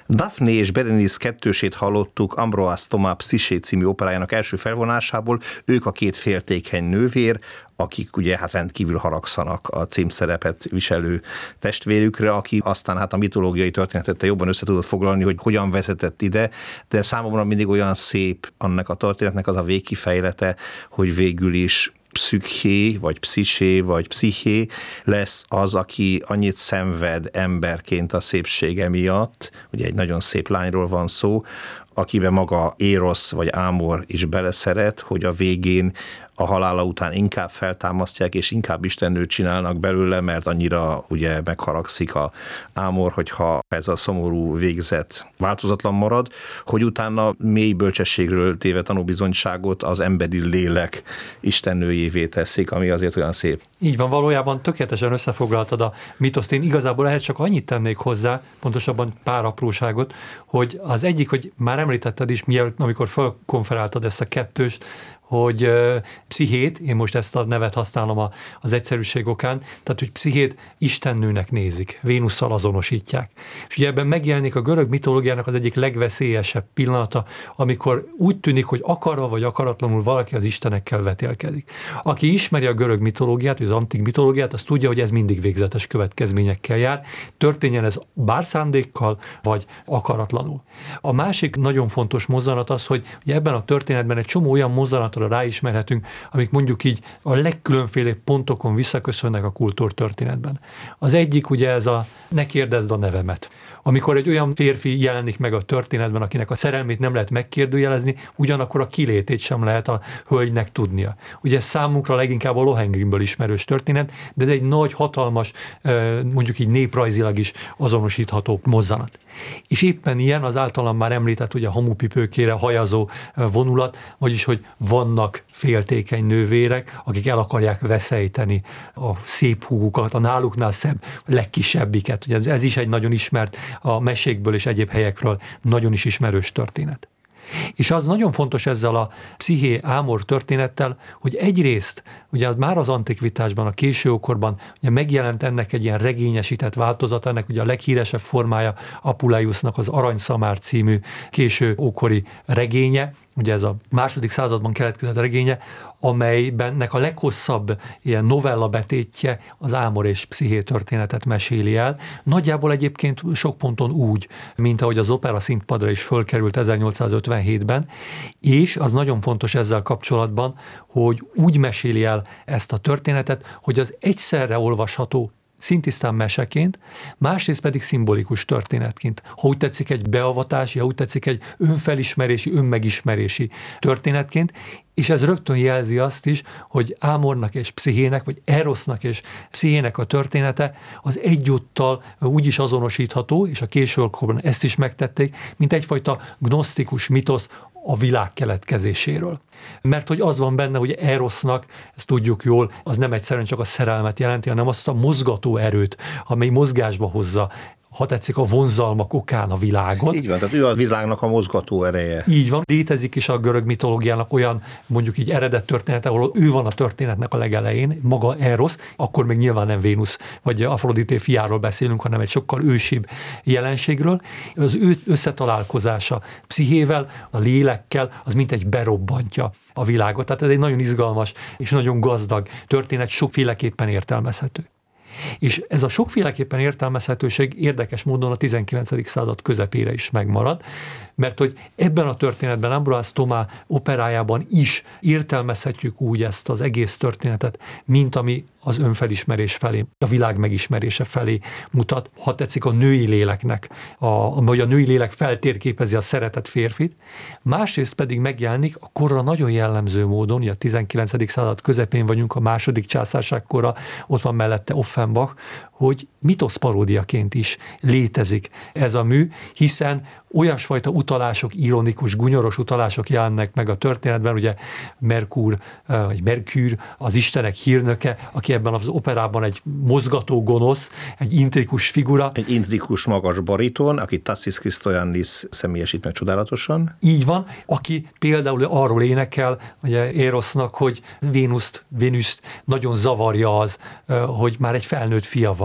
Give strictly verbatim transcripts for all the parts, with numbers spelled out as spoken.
Daphne és Berenice kettősét hallottuk Ambroise Thomas Psyché című operájának első felvonásából. Ők a két féltékeny nővér, akik ugye hát rendkívül haragszanak a címszerepet viselő testvérükre, aki aztán hát a mitológiai történetet jobban össze tudott foglalni, hogy hogyan vezetett ide, de számomra mindig olyan szép annak a történetnek az a végkifejlete, hogy végül is Pszüché, vagy Psziché, vagy Psziché lesz az, aki annyit szenved emberként a szépsége miatt, ugye egy nagyon szép lányról van szó, akiben maga Érosz vagy Ámor is beleszeret, hogy a végén a halála után inkább feltámasztják, és inkább istennőt csinálnak belőle, mert annyira ugye megharagszik a Ámor, hogyha ez a szomorú végzet változatlan marad, hogy utána mély bölcsességről téve tanúbizonyságot az emberi lélek istennőjévé teszik, ami azért olyan szép. Így van, valójában tökéletesen összefoglaltad a mitoszt. Én igazából ehhez csak annyit tennék hozzá, pontosabban pár apróságot, hogy az egyik, hogy már említetted is, mielőtt, amikor felkonferáltad ezt a kettőst, hogy uh, Pszichét, én most ezt a nevet használom a, az egyszerűség okán, tehát, hogy Pszichét istennőnek nézik, Vénusszal azonosítják. És ugye ebben megjelenik a görög mitológiának az egyik legveszélyesebb pillanata, amikor úgy tűnik, hogy akarva vagy akaratlanul valaki az istenekkel vetélkedik. Aki ismeri a görög mitológiát, vagy az antik mitológiát, az tudja, hogy ez mindig végzetes következményekkel jár, történjen ez bár szándékkal, vagy akaratlanul. A másik nagyon fontos mozzanat az, hogy ugye ebben a történetben egy csomó olyan mozzanat ráismerhetünk, amik mondjuk így a legkülönfélébb pontokon visszaköszönnek a kultúrtörténetben. Az egyik ugye ez a ne kérdezd a nevemet. Amikor egy olyan férfi jelenik meg a történetben, akinek a szerelmét nem lehet megkérdőjelezni, ugyanakkor a kilétét sem lehet a hölgynek tudnia. Ugye ez számunkra leginkább a Lohengrinből ismerős történet, de ez egy nagy, hatalmas, mondjuk így néprajzilag is azonosítható mozzanat. És éppen ilyen az általam már említett ugye a hamupipőkére hajazó vonulat, vagyis, hogy vannak féltékeny nővérek, akik el akarják veszejteni a szép húgukat, a náluknál szebb, legkisebbiket. Ugye ez is egy nagyon ismert, a mesékből és egyéb helyekről nagyon is ismerős történet. És az nagyon fontos ezzel a Psziché Ámor történettel, hogy egyrészt, ugye már az antikvitásban, a késő ókorban ugye megjelent ennek egy ilyen regényesített változata, ennek ugye a leghíresebb formája Apuleiusnak az Aranyszamár című késő ókori regénye, ugye ez a második században keletkezett regénye, amelybennek a leghosszabb ilyen novella betétje az Ámor és Psziché történetet meséli el. Nagyjából egyébként sok ponton úgy, mint ahogy az opera színpadra is fölkerült ezernyolcszázötvenhétben, és az nagyon fontos ezzel kapcsolatban, hogy úgy meséli el ezt a történetet, hogy az egyszerre olvasható szintisztán meseként, másrészt pedig szimbolikus történetként. Ha úgy tetszik, egy beavatási, ha úgy tetszik, egy önfelismerési, önmegismerési történetként, és ez rögtön jelzi azt is, hogy Ámornak és Pszichének, vagy Erosznak és Pszichének a története az egyúttal úgy is azonosítható, és a későkorban ezt is megtették, mint egyfajta gnosztikus mitosz a világ keletkezéséről. Mert hogy az van benne, hogy Erosznak, ezt tudjuk jól, az nem egyszerűen csak a szerelmet jelenti, hanem azt a mozgató erőt, amely mozgásba hozza, ha tetszik, a vonzalmak okán a világot. Így van, tehát ő a világnak a mozgató ereje. Így van. Létezik is a görög mitológiának olyan, mondjuk így eredet történet, ahol ő van a történetnek a legelején, maga Erosz, akkor még nyilván nem Vénusz vagy Afrodité fiáról beszélünk, hanem egy sokkal ősibb jelenségről. Az ő összetalálkozása Pszichével, a lélekkel, az mint egy berobbantja a világot. Tehát ez egy nagyon izgalmas és nagyon gazdag történet, sokféleképpen értelmezhető. És ez a sokféleképpen értelmezhetőség érdekes módon a tizenkilencedik század közepére is megmarad, mert hogy ebben a történetben Ambroise Thomas operájában is értelmezhetjük úgy ezt az egész történetet, mint ami az önfelismerés felé, a világ megismerése felé mutat, ha tetszik a női léleknek, a, ahogy a női lélek feltérképezi a szeretett férfit, másrészt pedig megjelenik a korra nagyon jellemző módon, ugye a tizenkilencedik század közepén vagyunk, a második császárság kora, ott van mellette Offenbach, hogy mitoszparódiaként is létezik ez a mű, hiszen olyasfajta utalások, ironikus, gunyoros utalások jelennek meg a történetben, ugye Merkur, vagy Merkür, az istenek hírnöke, aki ebben az operában egy mozgató gonosz, egy intrikus figura. Egy intrikus magas bariton, aki Tassis Christoyannis személyesít meg csodálatosan. Így van, aki például arról énekel, ugye Erosznak, hogy Vénuszt, Vénuszt nagyon zavarja az, hogy már egy felnőtt fia van.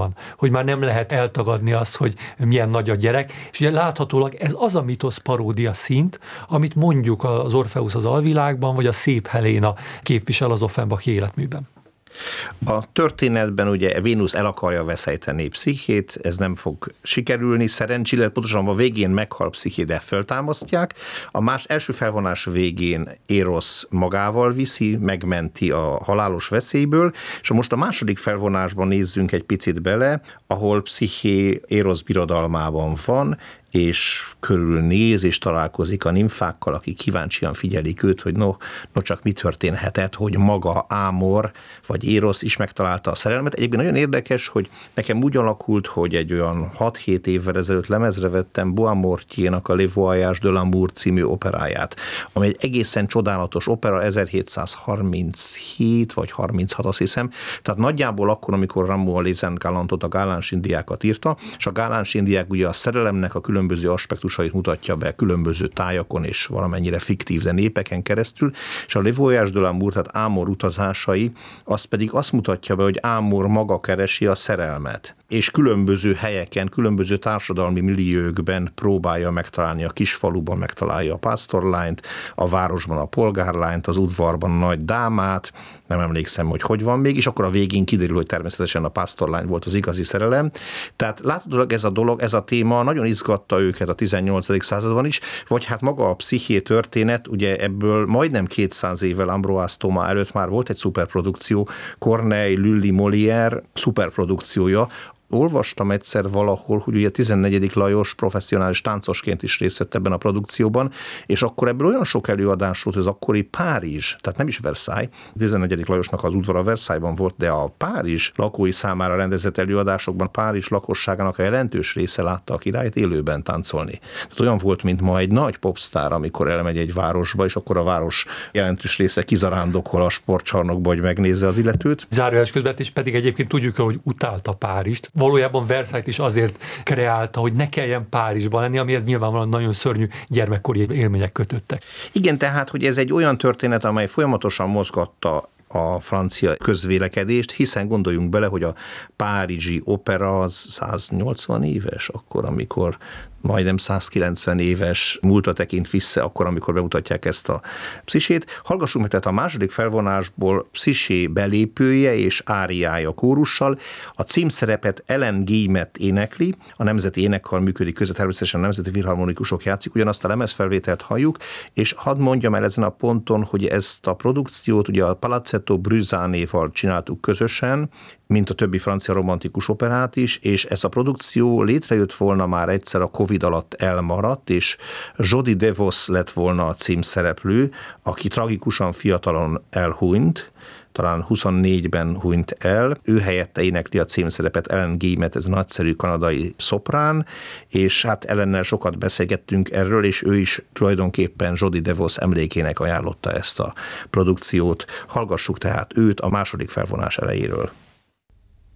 van, hogy már nem lehet eltagadni azt, hogy milyen nagy a gyerek, és ugye láthatólag ez az a mitosz paródia szint, amit mondjuk az Orfeusz az alvilágban, vagy a Szép Heléna képvisel az Offenbach életműben. A történetben ugye Vénusz el akarja veszejteni Pszichét, ez nem fog sikerülni, szerencsére, pontosan a végén meghal Psziché, de feltámasztják. A más első felvonás végén Érosz magával viszi, megmenti a halálos veszélyből, és most a második felvonásban nézzünk egy picit bele, ahol Psziché Érosz birodalmában van, és körülnéz, és találkozik a nimfákkal, akik kíváncsian figyelik őt, hogy no, no csak mi történhetett, hogy maga Ámor, vagy Érosz is megtalálta a szerelmet. Egyébként nagyon érdekes, hogy nekem úgy alakult, hogy egy olyan hat-hét évvel ezelőtt lemezre vettem Boismortier-nak a Le Voyage de l'amour című operáját, ami egy egészen csodálatos opera, ezerhétszázharminchét vagy harminchat, azt hiszem. Tehát nagyjából akkor, amikor Rameau les Galantot, a gáláns indiákat írta, és a gáláns indiák ugye a szerelemnek a különböző aspektusait mutatja be különböző tájakon és valamennyire fiktív, de népeken keresztül, és a Le Voyage de l'amour, tehát Ámor utazásai, az pedig azt mutatja be, hogy Ámor maga keresi a szerelmet, és különböző helyeken, különböző társadalmi milliókben próbálja megtalálni, a kisfaluban megtalálja a pásztorlányt, a városban a polgárlányt, az udvarban a nagy dámát, nem emlékszem, hogy hogy van még, és akkor a végén kiderül, hogy természetesen a pásztorlány volt az igazi szerelem. Tehát láthatólag ez a dolog, ez a téma nagyon izgatta őket a tizennyolcadik században is, vagy hát maga a Psziché történet, ugye ebből majdnem kétszáz évvel Ambroise Thomas előtt már volt egy szuperprodukció, Corneille, Lully, Molière szuperprodukciója. Olvastam egyszer valahol, hogy ugye tizennegyedik Lajos professzionális táncosként is részt vett ebben a produkcióban, és akkor ebből olyan sok előadás volt, hogy az akkori Párizs, tehát nem is Versailles, tizennegyedik Lajosnak az udvara Versaillesban volt, de a Párizs lakói számára rendezett előadásokban Párizs lakosságának a jelentős része látta a királyt élőben táncolni. Tehát olyan volt, mint ma egy nagy popstar, amikor elmegy egy városba, és akkor a város jelentős része kizarándokol a sportcsarnokba, hogy megnézze az illetőt. Zárójeles közvetés pedig egyébként tudjuk, hogy utálta Párizst. Valójában Versailles is azért kreálta, hogy ne kelljen Párizsban lenni, amihez nyilvánvalóan nagyon szörnyű gyermekkori élmények kötöttek. Igen, tehát, hogy ez egy olyan történet, amely folyamatosan mozgatta a francia közvélekedést, hiszen gondoljunk bele, hogy a párizsi opera az száznyolcvan éves, akkor, amikor majdnem százkilencven éves múltra tekint vissza, akkor, amikor bemutatják ezt a Pszisét. Hallgassunk meg tehát a második felvonásból Pszisé belépője és áriája kórussal. A címszerepet Ellen Guillemette énekli, a Nemzeti Énekkar működik között, természetesen a Nemzeti Filharmonikusok játszik, ugyanazt a lemezfelvételt halljuk, és hadd mondjam el ezen a ponton, hogy ezt a produkciót ugye a Palazzetto Bruzzanéval csináltuk közösen, mint a többi francia romantikus operát is, és ez a produkció létrejött volna már egyszer, a Covid alatt elmaradt, és Jody DeVos lett volna a címszereplő, aki tragikusan fiatalon elhunyt, talán huszonnégyben hunyt el. Ő helyette énekli a címszerepet Ellen Guillemette, ez a nagyszerű kanadai szoprán, és hát Ellennel sokat beszélgettünk erről, és ő is tulajdonképpen Jody DeVos emlékének ajánlotta ezt a produkciót. Hallgassuk tehát őt a második felvonás elejéről.